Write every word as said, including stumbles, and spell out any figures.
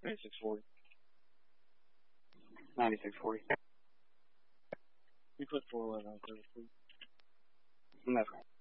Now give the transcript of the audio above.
ninety-six forty. ninety-six forty. You put four eleven on third, please. And that's right.